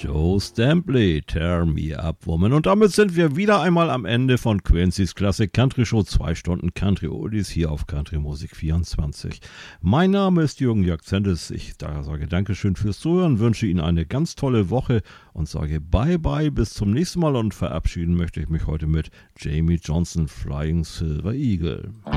Joe Stampley, Tear Me Up Woman. Und damit sind wir wieder einmal am Ende von Quincy's Classic Country Show. 2 Stunden Country Oldies hier auf Country Musik 24. Mein Name ist Jürgen Jörg Zentes. Ich sage Dankeschön fürs Zuhören, wünsche Ihnen eine ganz tolle Woche und sage Bye-bye, bis zum nächsten Mal. Und verabschieden möchte ich mich heute mit Jamie Johnson, Flying Silver Eagle.